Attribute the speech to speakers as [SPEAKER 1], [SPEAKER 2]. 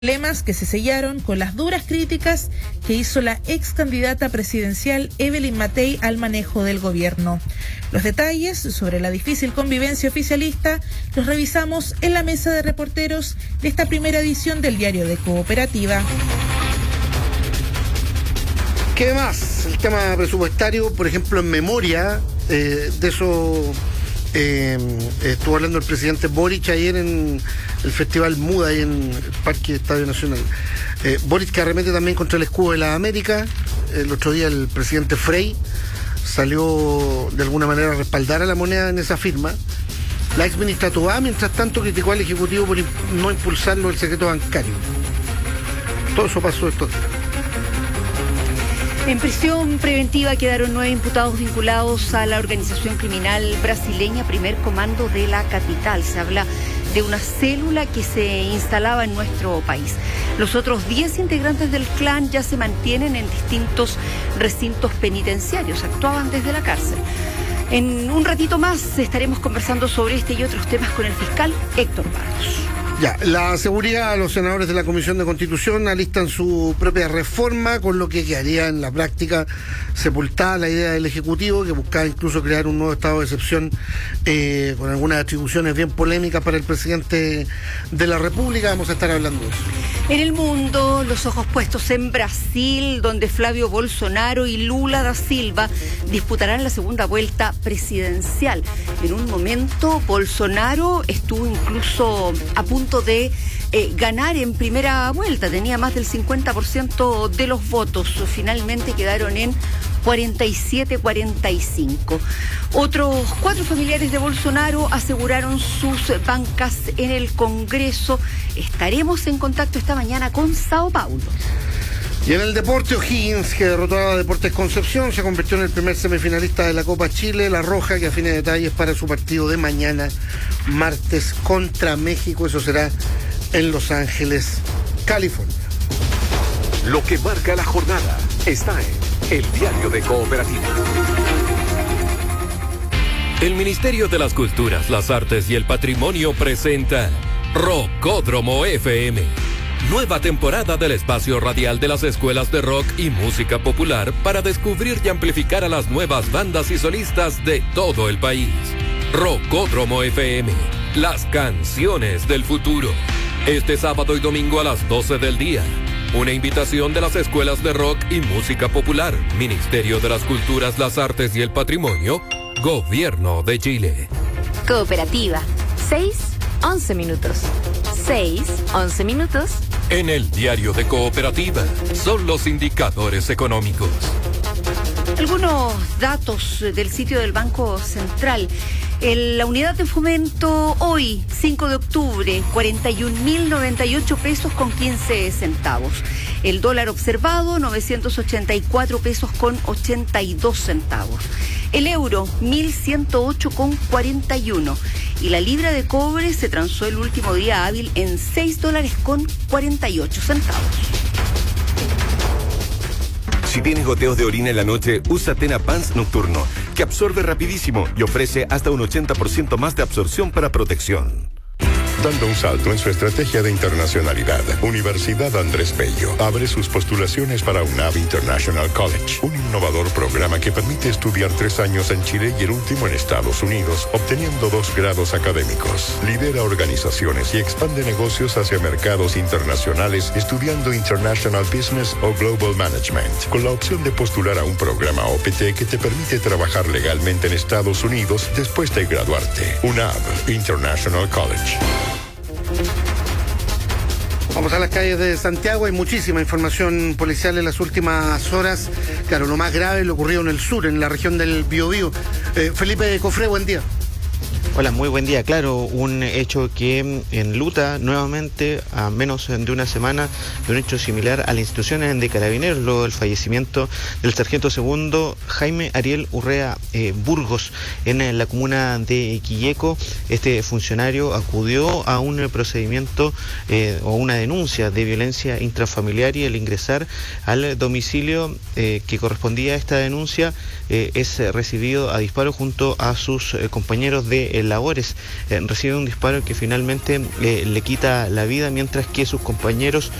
[SPEAKER 1] lemas que se sellaron con las duras críticas que hizo la ex candidata presidencial Evelyn Matei al manejo del gobierno. Los detalles sobre la difícil convivencia oficialista los revisamos en la mesa de reporteros de esta primera edición del Diario de Cooperativa.
[SPEAKER 2] ¿Qué más? El tema presupuestario, por ejemplo, en memoria de eso estuvo hablando el presidente Boric ayer en el Festival Muda, ahí en el Parque Estadio Nacional. Boric, que arremete también contra el escudo de la América. El otro día el presidente Frey salió de alguna manera a respaldar a la moneda en esa firma. La exministra Tobá, mientras tanto, criticó al Ejecutivo por no impulsarlo el secreto bancario. Todo eso pasó estos días.
[SPEAKER 3] En prisión preventiva quedaron 9 imputados vinculados a la organización criminal brasileña Primer Comando de la capital. Se habla de una célula que se instalaba en nuestro país. Los otros 10 integrantes del clan ya se mantienen en distintos recintos penitenciarios, actuaban desde la cárcel. En un ratito más estaremos conversando sobre este y otros temas con el fiscal Héctor Barros.
[SPEAKER 2] Ya, la seguridad, los senadores de la Comisión de Constitución alistan su propia reforma, con lo que quedaría en la práctica sepultada la idea del Ejecutivo, que buscaba incluso crear un nuevo estado de excepción con algunas atribuciones bien polémicas para el presidente de la República. Vamos a estar hablando de eso.
[SPEAKER 3] En el mundo, los ojos puestos en Brasil, donde Flavio Bolsonaro y Lula da Silva disputarán la segunda vuelta presidencial. En un momento, Bolsonaro estuvo incluso a punto de ganar en primera vuelta, tenía más del 50% de los votos, finalmente quedaron en 47-45. Otros 4 familiares de Bolsonaro aseguraron sus bancas en el Congreso. Estaremos en contacto esta mañana con Sao Paulo.
[SPEAKER 2] Y en el deporte, O'Higgins, que derrotó a Deportes Concepción, se convirtió en el primer semifinalista de la Copa Chile. La Roja, que afine detalles para su partido de mañana, martes, contra México. Eso será en Los Ángeles, California.
[SPEAKER 4] Lo que marca la jornada está en el Diario de Cooperativa. El Ministerio de las Culturas, las Artes y el Patrimonio presenta Rockódromo FM. Nueva temporada del espacio radial de las escuelas de rock y música popular para descubrir y amplificar a las nuevas bandas y solistas de todo el país. Rockódromo FM, las canciones del futuro. Este sábado y domingo a las 12 del día. Una invitación de las escuelas de rock y música popular, Ministerio de las Culturas, las Artes y el Patrimonio, Gobierno de Chile.
[SPEAKER 5] Cooperativa, 6-11 minutos. 6-11 minutos.
[SPEAKER 4] En el Diario de Cooperativa, son los indicadores económicos.
[SPEAKER 3] Algunos datos del sitio del Banco Central. La unidad de fomento hoy, 5 de octubre, 41.098 pesos con 15 centavos. El dólar observado, 984 pesos con 82 centavos. El euro, 1.108 con 41. Y la libra de cobre se transó el último día hábil en $6 con 48 centavos.
[SPEAKER 6] Si tienes goteos de orina en la noche, usa Tena Pants Nocturno, que absorbe rapidísimo y ofrece hasta un 80% más de absorción para protección.
[SPEAKER 7] Dando un salto en su estrategia de internacionalidad, Universidad Andrés Bello abre sus postulaciones para UNAV International College, un innovador programa que permite estudiar 3 años en Chile y el último en Estados Unidos, obteniendo 2 grados académicos. Lidera organizaciones y expande negocios hacia mercados internacionales estudiando International Business o Global Management, con la opción de postular a un programa OPT que te permite trabajar legalmente en Estados Unidos después de graduarte. UNAV International College.
[SPEAKER 2] Vamos a las calles de Santiago, hay muchísima información policial en las últimas horas. Claro, lo más grave lo ocurrido en el sur, en la región del Biobío. Felipe Cofré, buen día.
[SPEAKER 8] Hola, muy buen día. Claro, un hecho que enluta nuevamente a menos de una semana de un hecho similar a la institución de Carabineros, luego del fallecimiento del sargento segundo Jaime Ariel Urrea Burgos en la comuna de Quilleco. Este funcionario acudió a un procedimiento o una denuncia de violencia intrafamiliar y al ingresar al domicilio que correspondía a esta denuncia es recibido a disparo junto a sus compañeros de labores. Recibe un disparo que finalmente le quita la vida, mientras que sus compañeros